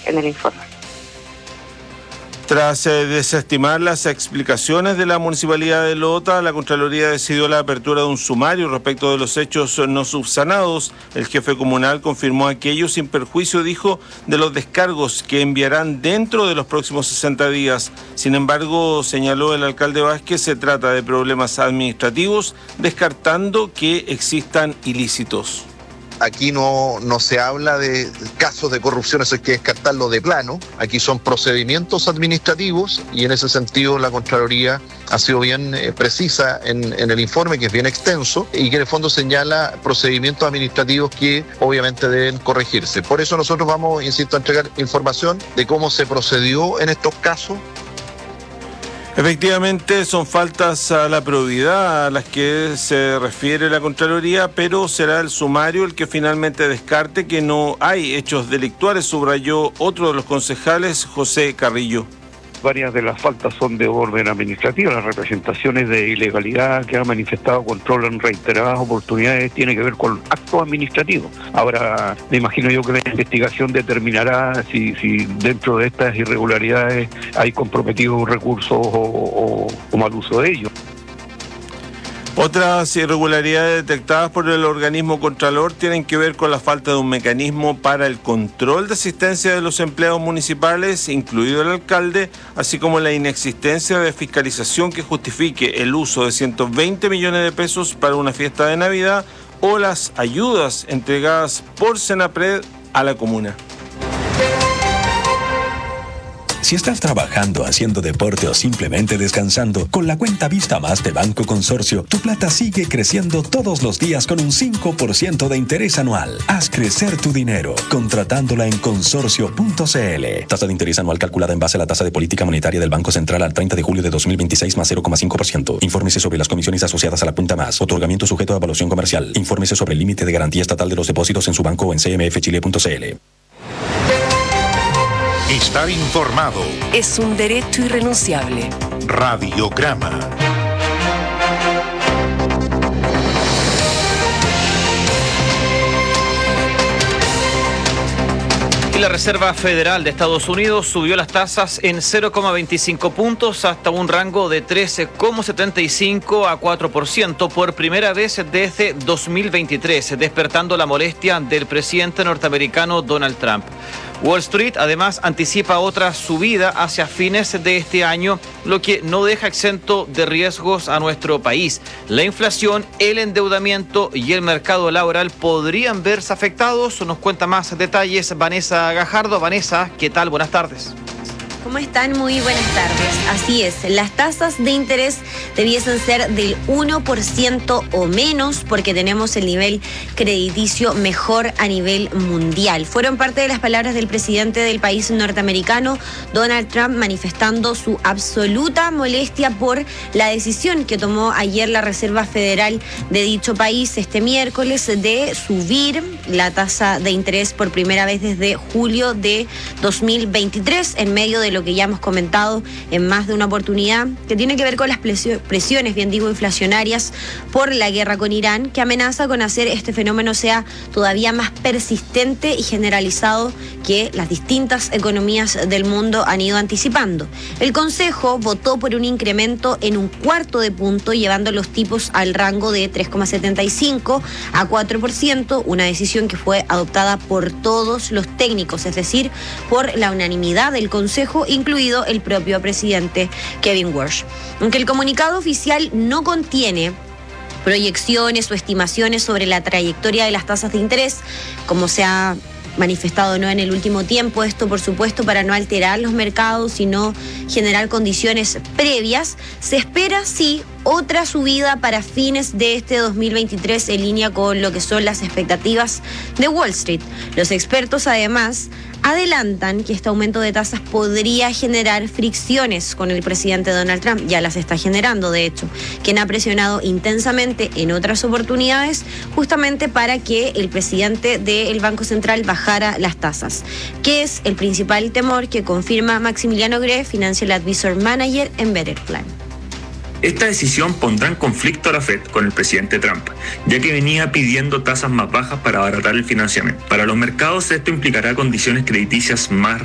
en el informe. Tras desestimar las explicaciones de la Municipalidad de Lota, la Contraloría decidió la apertura de un sumario respecto de los hechos no subsanados. El jefe comunal confirmó aquello sin perjuicio, dijo, de los descargos que enviarán dentro de los próximos 60 días. Sin embargo, señaló el alcalde Vázquez, se trata de problemas administrativos, descartando que existan ilícitos. Aquí no se habla de casos de corrupción, eso hay que descartarlo de plano. Aquí son procedimientos administrativos y en ese sentido la Contraloría ha sido bien precisa en el informe, que es bien extenso y que en el fondo señala procedimientos administrativos que obviamente deben corregirse. Por eso nosotros vamos, insisto, a entregar información de cómo se procedió en estos casos. Efectivamente, son faltas a la probidad a las que se refiere la Contraloría, pero será el sumario el que finalmente descarte que no hay hechos delictuales, subrayó otro de los concejales, José Carrillo. Varias de las faltas son de orden administrativo. Las representaciones de ilegalidad que han manifestado control en reiteradas oportunidades tiene que ver con actos administrativos. Ahora, me imagino yo que la investigación determinará si dentro de estas irregularidades hay comprometidos recursos o mal uso de ellos. Otras irregularidades detectadas por el organismo Contralor tienen que ver con la falta de un mecanismo para el control de asistencia de los empleados municipales, incluido el alcalde, así como la inexistencia de fiscalización que justifique el uso de 120 millones de pesos para una fiesta de Navidad o las ayudas entregadas por Senapred a la comuna. Si estás trabajando, haciendo deporte o simplemente descansando, con la cuenta Vista Más de Banco Consorcio, tu plata sigue creciendo todos los días con un 5% de interés anual. Haz crecer tu dinero, contratándola en consorcio.cl. Tasa de interés anual calculada en base a la tasa de política monetaria del Banco Central al 30 de julio de 2026 más 0,5%. Infórmese sobre las comisiones asociadas a la cuenta Más. Otorgamiento sujeto a evaluación comercial. Infórmese sobre el límite de garantía estatal de los depósitos en su banco o en cmfchile.cl. Estar informado es un derecho irrenunciable. Radiograma. Y la Reserva Federal de Estados Unidos subió las tasas en 0,25 puntos hasta un rango de 13,75 a 4% por primera vez desde 2023, despertando la molestia del presidente norteamericano Donald Trump. Wall Street además anticipa otra subida hacia fines de este año, lo que no deja exento de riesgos a nuestro país. La inflación, el endeudamiento y el mercado laboral podrían verse afectados. Nos cuenta más detalles Vanessa Gajardo. Vanessa, ¿qué tal? Buenas tardes. ¿Cómo están? Muy buenas tardes. Así es, las tasas de interés debiesen ser del 1% o menos porque tenemos el nivel crediticio mejor a nivel mundial. Fueron parte de las palabras del presidente del país norteamericano, Donald Trump, manifestando su absoluta molestia por la decisión que tomó ayer la Reserva Federal de dicho país este miércoles de subir la tasa de interés por primera vez desde julio de 2023 en medio de lo que ya hemos comentado en más de una oportunidad, que tiene que ver con las presiones, bien digo, inflacionarias por la guerra con Irán, que amenaza con hacer este fenómeno sea todavía más persistente y generalizado que las distintas economías del mundo han ido anticipando. El Consejo votó por un incremento en 1/4 de punto, llevando los tipos al rango de 3,75 a 4%, una decisión que fue adoptada por todos los técnicos, es decir, por la unanimidad del Consejo, incluido el propio presidente Kevin Warsh. Aunque el comunicado oficial no contiene proyecciones o estimaciones sobre la trayectoria de las tasas de interés, como se ha manifestado en el último tiempo, esto por supuesto para no alterar los mercados y no generar condiciones previas, se espera sí otra subida para fines de este 2023 en línea con lo que son las expectativas de Wall Street. Los expertos además adelantan que este aumento de tasas podría generar fricciones con el presidente Donald Trump, ya las está generando de hecho, quien ha presionado intensamente en otras oportunidades justamente para que el presidente del Banco Central bajara las tasas, que es el principal temor que confirma Maximiliano Gre, Financial Advisor Manager en Betterplan. Esta decisión pondrá en conflicto a la Fed con el presidente Trump, ya que venía pidiendo tasas más bajas para abaratar el financiamiento. Para los mercados esto implicará condiciones crediticias más